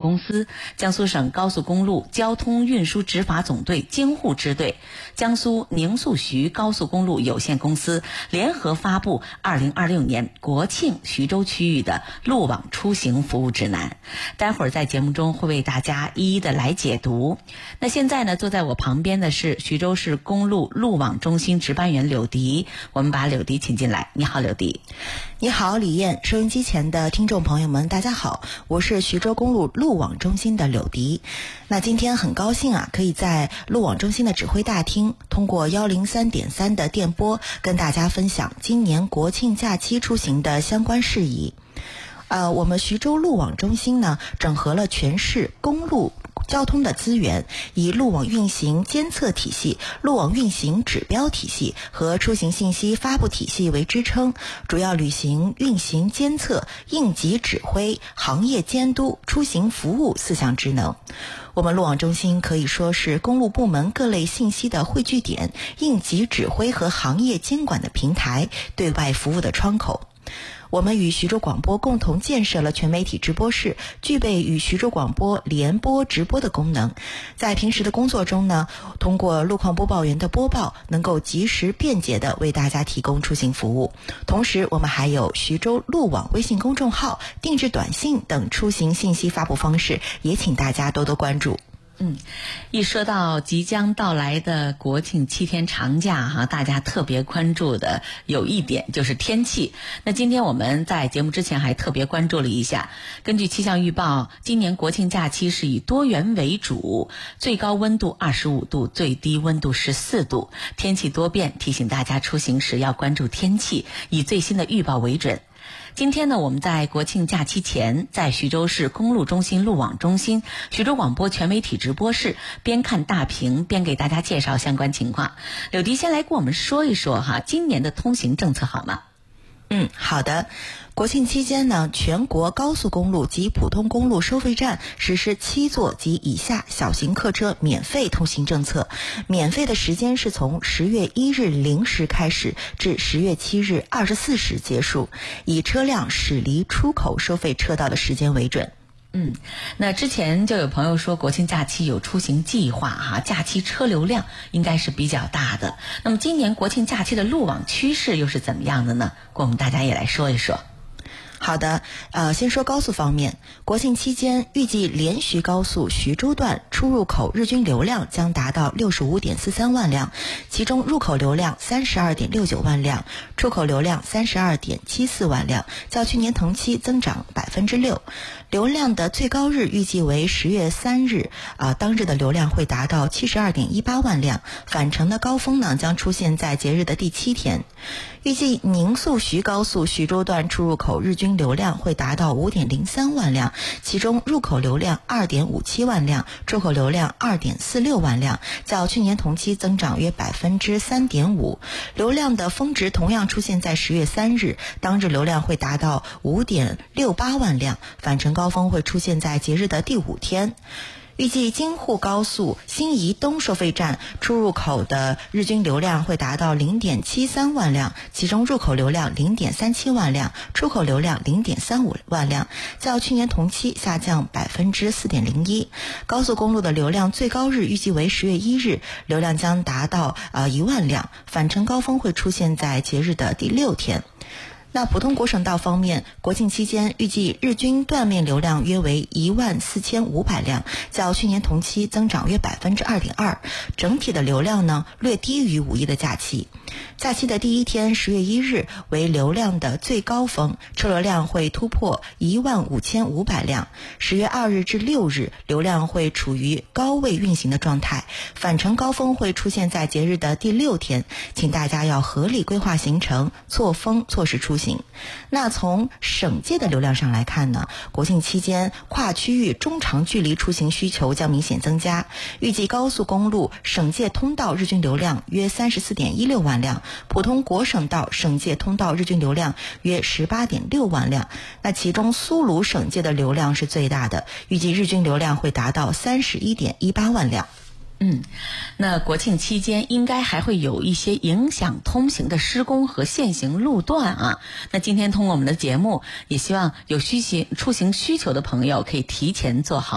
公司、江苏省高速公路交通运输执法总队京沪支队、江苏宁肃徐高速公路有限公司联合发布2026年国庆徐州区域的路网出行服务指南。待会儿在节目中会为大家一一的来解读。那现在呢，坐在我旁边的是徐州市公路路网中心值班员柳迪，我们把柳迪请进来。你好，柳迪。 你好，李燕。收音机前的听众朋友们，大家好，我是徐州公路路网中心的柳迪。那今天很高兴可以在路网中心的指挥大厅，通过103.3的电波，跟大家分享今年国庆假期出行的相关事宜。我们徐州路网中心呢，整合了全市公路交通的资源，以路网运行监测体系、路网运行指标体系和出行信息发布体系为支撑，主要履行运行监测、应急指挥、行业监督、出行服务4项职能。我们路网中心可以说是公路部门各类信息的汇聚点、应急指挥和行业监管的平台、对外服务的窗口。我们与徐州广播共同建设了全媒体直播室，具备与徐州广播联播直播的功能。在平时的工作中呢，通过路况播报员的播报，能够及时便捷地为大家提供出行服务。同时，我们还有徐州路网微信公众号、定制短信等出行信息发布方式，也请大家多多关注。 一说到即将到来的国庆7天长假大家特别关注的有一点就是天气。那今天我们在节目之前还特别关注了一下，根据气象预报，今年国庆假期是以多云为主，最高温度25度，最低温度14度，天气多变，提醒大家出行时要关注天气，以最新的预报为准。今天呢，我们在国庆假期前，在徐州市公路中心路网中心、徐州广播全媒体直播室，边看大屏边给大家介绍相关情况。柳迪先来跟我们说一说今年的通行政策好吗？ 好的。国庆期间呢，全国高速公路及普通公路收费站实施7座及以下小型客车免费通行政策。免费的时间是从10月1日0时开始至10月7日24时结束，以车辆驶离出口收费车道的时间为准。 那之前就有朋友说国庆假期有出行计划假期车流量应该是比较大的。那么今年国庆假期的路网趋势又是怎么样的呢？跟我们大家也来说一说。 好的，先说高速方面，国庆期间预计连徐高速徐州段出入口日均流量将达到65.43万辆，其中入口流量32.69万辆，出口流量32.74万辆，较去年同期增长6%。流量的最高日预计为10月3日，当日的流量会达到72.18万辆，返程的高峰呢将出现在节日的第7天。预计宁肃徐高速徐州段出入口日均流量会达到5.03万辆，其中入口流量2.57万辆，出口流量2.46万辆，较去年同期增长约3.5%。流量的峰值同样出现在10月3日，当日流量会达到5.68万辆，返程高峰会出现在节日的第5天。预计京沪高速新沂东收费站出入口的日均流量会达到0.73万辆，其中入口流量0.37万辆，出口流量0.35万辆，较去年同期下降4.01%。高速公路的流量最高日预计为10月1日，流量将达到1万辆，返程高峰会出现在节日的第6天。那普通国省道方面，国庆期间预计日均断面流量约为14500辆，较去年同期增长约2.2%。整体的流量呢略低于5一的假期。假期的第1天10月1日为流量的最高峰，车流量会突破15500辆。10月2日至6日流量会处于高位运行的状态，返程高峰会出现在节日的第6天，请大家要合理规划行程，错峰错时出行。那从省界的流量上来看呢，国庆期间跨区域中长距离出行需求将明显增加，预计高速公路省界通道日均流量约34.16万辆，普通国省道省界通道日均流量约18.6万辆。那其中苏鲁省界的流量是最大的，预计日均流量会达到31.18万辆。 那国庆期间应该还会有一些影响通行的施工和限行路段那今天通过我们的节目，也希望有出行需求的朋友可以提前做好